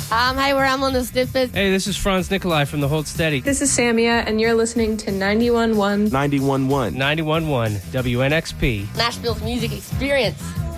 Hi, we're Amon the Snippets. Hey, this is Franz Nikolai from the Hold Steady. This is Samia, and you're listening to 91.1. 91.1. 91.1 WNXP. Nashville's music experience.